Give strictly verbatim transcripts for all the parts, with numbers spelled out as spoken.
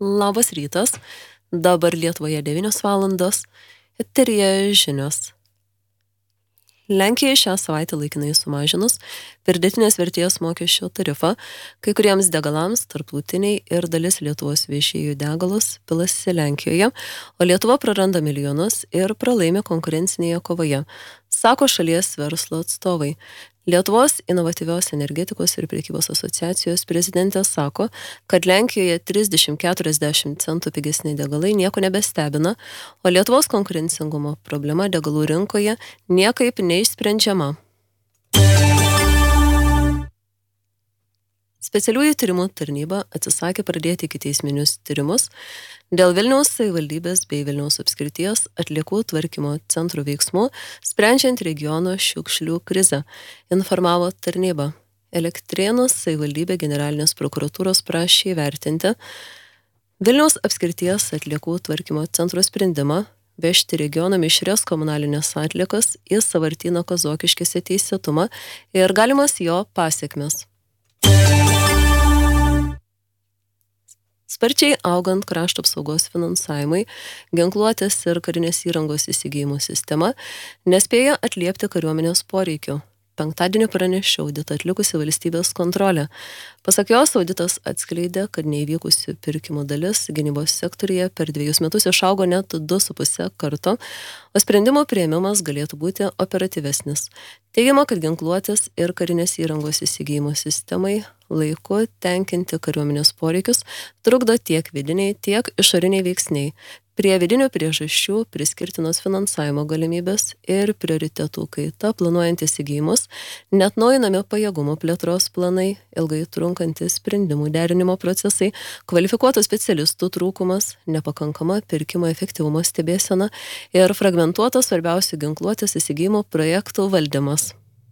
Labas rytas, dabar Lietuvoje devynios valandos, eteryje žinios. Lenkijai šią savaitę laikinai sumažinus pridėtinės vertės mokesčio tarifą, kai kuriems degalams tarptautiniai ir dalis Lietuvos viešųjų degalus pilasi Lenkijoje, o Lietuva praranda milijonus ir pralaimi konkurencinėje kovoje, sako šalies verslo atstovai. Lietuvos inovatyvios energetikos ir prekybos asociacijos prezidentė sako, kad Lenkijoje trisdešimt keturiasdešimt centų pigesni degalai nieko nebestebina, o Lietuvos konkurencingumo problema degalų rinkoje niekaip neišsprendžiama. Specialiųjų tyrimų tarnyba atsisakė pradėti ikiteisminius tyrimus dėl Vilniaus savivaldybės bei Vilniaus apskrities atliekų tvarkymo centro veiksmų, sprendžiant regiono šiukšlių krizę, informavo tarnyba. Elektrėnų savivaldybė generalinės prokuratūros prašė įvertinti Vilniaus apskrities atliekų tvarkymo centro sprendimą vežti regiono mišrias komunalinės atliekas į sąvartyną Kazokiškėse teisėtumą ir galimas jo pasekmes. Sparčiai augant krašto apsaugos finansavimui, ginkluotės ir karinės įrangos įsigijimų sistema nespėja atliepti kariuomenės poreikių. Penktadienį pranešė auditą atlikusi valstybės kontrolė. Pasak jos, auditas atskleidė, kad neįvykusių pirkimų dalis gynybos sektoriuje per dviejus metus išaugo net du su puse karto, o sprendimo priėmimas galėtų būti operatyvesnis. Teigiama, kad ginkluotės ir karinės įrangos įsigijimo sistemai laiku tenkinti kariuomenės poreikius trukdo tiek vidiniai, tiek išoriniai veiksniai. Prie vidinių priežasčių priskirtinos finansavimo galimybės ir prioritetų kaita planuojant įsigijimus, neatnaujinami pajėgumų plėtros planai, ilgai trunkantys sprendimų derinimo procesai, kvalifikuotų specialistų trūkumas, nepakankama pirkimo efektyvumo stebėsena ir fragmentuotas svarbiausių ginkluotės įsigijimo projektų valdymas.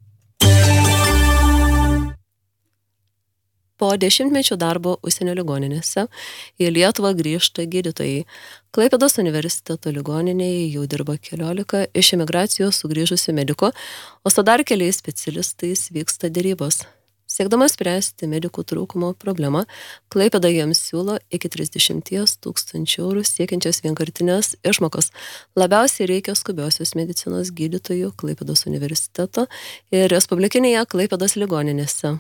Po dešimtmečio darbo užsienio ligoninėse į Lietuvą grįžta gydytojai. Klaipėdos universiteto ligoninėje jau dirba keliolika iš emigracijos sugrįžusių medikų, o su dar keliais specialistais vyksta derybos. Siekdamas spręsti medikų trūkumo problemą, Klaipėda jiems siūlo iki trisdešimt tūkstančių eurų siekiančias vienkartinės išmokos. Labiausiai reikia skubiosios medicinos gydytojų Klaipėdos universiteto ir respublikinėje Klaipėdos ligoninėse.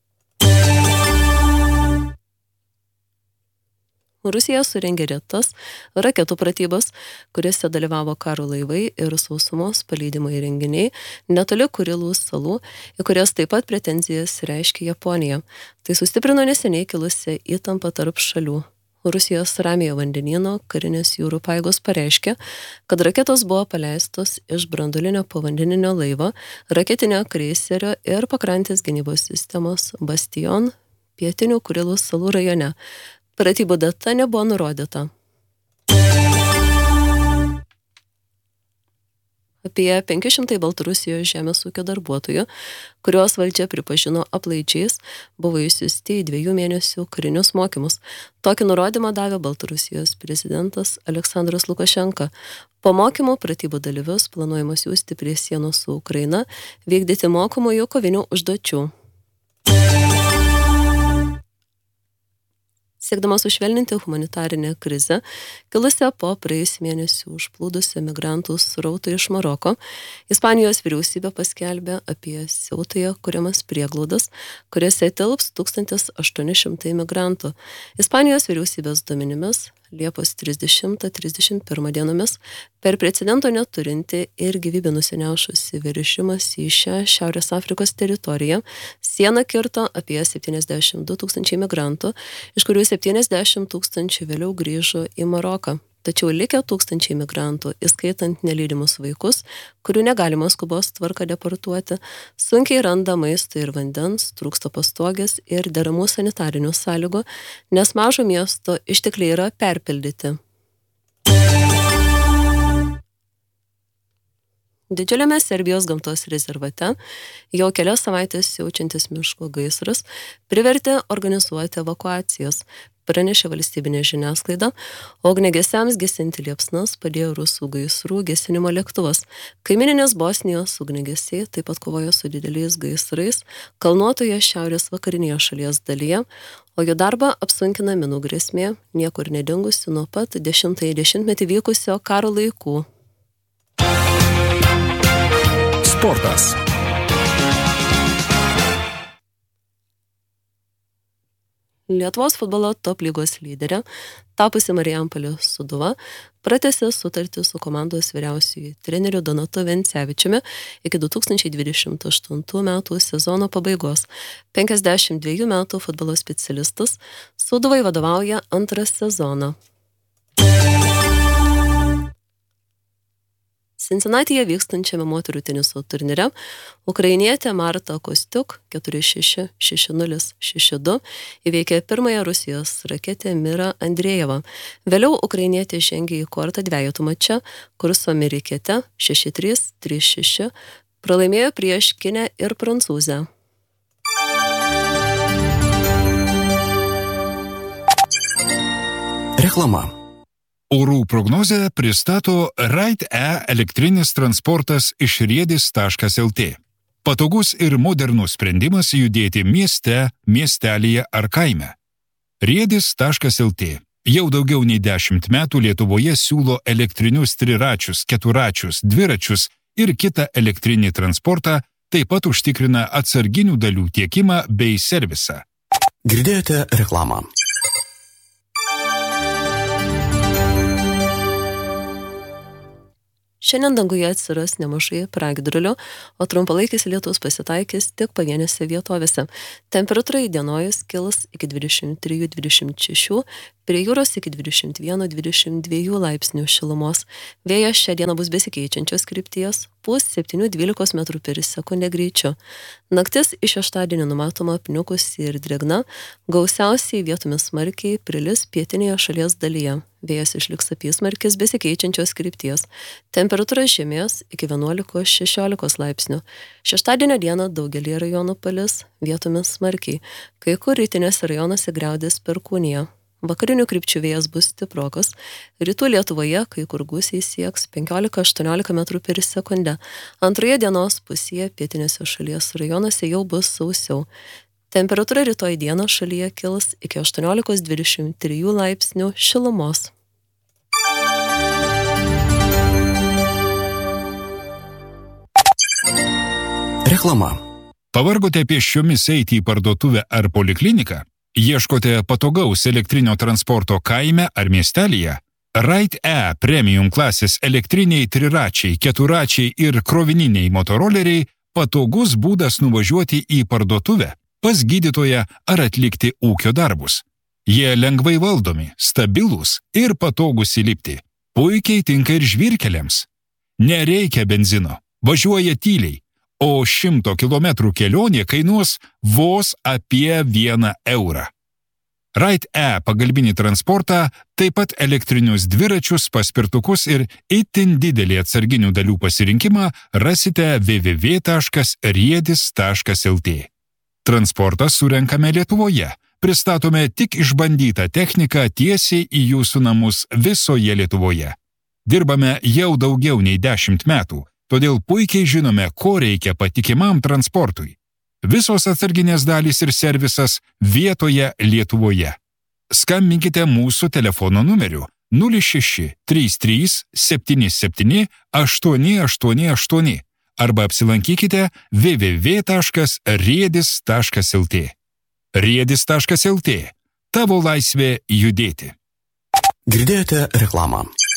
Rusija surengė retas raketų pratybas, kuriuose dalyvavo karo laivai ir sausumos paleidimo įrenginiai netoli Kurilų salų, į kurias taip pat pretenzijas reiškia Japonija. Tai sustiprino neseniai kilusią įtampą tarp šalių. Rusijos Ramiojo vandenyno karinės jūrų pajėgos pareiškė, kad raketos buvo paleistos iš branduolinio povandeninio laivo, raketinio kreiserio ir pakrantės gynybos sistemos Bastion pietinių Kurilų salų rajone. Pratybų data nebuvo nurodyta. Apie penki šimtai Baltarusijos žemės ūkio darbuotojų, kuriuos valdžia pripažino aplaidžiais, buvo išsiųsti į dviejų mėnesių karinius mokymus. Tokį nurodymą davė Baltarusijos prezidentas Aleksandras Lukašenka. Po mokymų pratybų dalyvius planuojama siųsti prie sienos su Ukraina, vykdyti mokomųjų kovinių užduočių. Siekdama sušvelninti humanitarinę krizę, kilusią po praėjusį mėnesį užplūdusią migrantų srautą iš Maroko, Ispanijos vyriausybė paskelbė apie siautąją kuriamas prieglaudas, kuriuose tilps tūkstantis aštuoni šimtai migrantų. Ispanijos vyriausybės duomenimis Liepos trisdešimtą trisdešimt pirmą dienomis per precedento neturinti ir gyvybę nusinešusi veržimas į šią Šiaurės Afrikos teritoriją sieną kirto apie septyniasdešimt du tūkstančiai migrantų, iš kurių septyniasdešimt tūkstančių vėliau grįžo į Maroką. Tačiau likę tūkstančiai migrantų, įskaitant nelydimus vaikus, kurių negalima skubos tvarka deportuoti, sunkiai randa maisto ir vandens, trūksta pastogės ir deramų sanitarinių sąlygų, nes mažo miesto ištekliai yra perpildyti. Didžiuliame Serbijos gamtos rezervate jau kelias savaitės siaučiantis miško gaisras privertė organizuoti evakuacijas. pranešė valstybinė žiniasklaida, o ugniagesiams gesinti liepsnas padėjo rusų gaisrų gesinimo lėktuvas. Kaimininės Bosnijos ugniagesiai taip pat kovojo su dideliais gaisrais kalnuotoje šiaurės vakarinėje šalies dalyje, o jų darbą apsunkina minų grėsmė, niekur nedingusi nuo pat dešimtąjį dešimtmetį vykusio karo laikų. Sportas. Lietuvos futbolo top lygos lyderė, tapusi Marijampolės Sūduva, pratęsė sutartį su komandos vyriausiuoju treneriu Donatu Vencevičiumi iki du tūkstančiai dvidešimt aštuntų metų sezono pabaigos. penkiasdešimt dviejų metų futbolo specialistas Sūduvai vadovauja antrą sezoną. Cincinnati'je vykstančiame moterų teniso turnyre ukrainietė Marta Kostiuk keturi šeši šeši nulis šeši du įveikė pirmąją Rusijos raketę Mirą Andrejevą. Vėliau ukrainietė žengė į kortą dvejetų mače, kur su amerikiete šeši trys trys šeši pralaimėjo prieš kinę ir prancūzę. Reklama. Orų prognozę pristato Ride-E elektrinis transportas iš riedis taškas el tė. Patogus ir modernus sprendimas judėti mieste, miestelyje ar kaime. riedis taškas el tė jau daugiau nei dešimt metų Lietuvoje siūlo elektrinius triračius, keturačius, dviračius ir kitą elektrinį transportą, taip pat užtikrina atsarginių dalių tiekimą bei servisą. Girdėjote reklamą. Šiandien danguje atsiras nemažai pragiedrulių, o trumpalaikis lietus pasitaikys tik pavienėse vietovėse. Temperatūra įdienojus kils iki dvidešimt trijų dvidešimt šešių, prie jūros iki dvidešimt vienas dvidešimt dviejų laipsnių šilumos. Vėjas šią dieną bus besikeičiančios krypties, pūs septyni dvylika metrų per sekundę greičiu. Naktis iš šeštadienio numatoma apniukusi ir drėgna, gausiausiai vietomis smarkiai prilis pietinėje šalies dalyje. Vėjas išliks apysmarkis besikeičiančios krypties. Temperatūra žemės iki vienuolika šešiolika laipsnių. Šeštadienio dieną daugelį rajonų palis, vietomis smarkiai. Kai kur rytinėse rajonuose griaudės perkūnija. Vakarinių krypčių vėjas bus stiprokas. Rytų Lietuvoje kai kur gūsiai sieks penkiolika aštuoniolika metrų per sekundę. Antroje dienos pusėje pietinėse šalies rajonuose jau bus sausiau. Temperatūra rytoj dieną šalyje kils iki aštuoniolika dvidešimt trijų laipsnių šilumos. Reklama. Pavargote pėsčiomis eiti į parduotuvę ar polikliniką? Ieškote patogaus elektrinio transporto kaime ar miestelyje? Ride-E premium klasės elektriniai triračiai, keturačiai ir krovininiai motoroleriai patogus būdas nuvažiuoti į parduotuvę, pas gydytoją ar atlikti ūkio darbus. Jie lengvai valdomi, stabilūs ir patogūs įlipti. Puikiai tinka ir žvyrkeliams. Nereikia benzino, važiuoja tyliai, o šimto kilometrų kelionė kainuos vos apie vieną eurą. Ride-E pagalbinį transportą, taip pat elektrinius dviračius, paspirtukus ir itin didelį atsarginių dalių pasirinkimą rasite w w w taškas riedis taškas el tė. Transportą surenkame Lietuvoje. Pristatome tik išbandytą techniką tiesiai į jūsų namus visoje Lietuvoje. Dirbame jau daugiau nei dešimt metų, todėl puikiai žinome, ko reikia patikimam transportui. Visos atsarginės dalys ir servisas vietoje Lietuvoje. Skambinkite mūsų telefono numeriu nulis šeši trys trys septyni septyni aštuoni aštuoni aštuoni arba apsilankykite w w w taškas riedis taškas el tė. riedis taškas el tė. Tavo laisvė judėti. Girdėjote reklamą.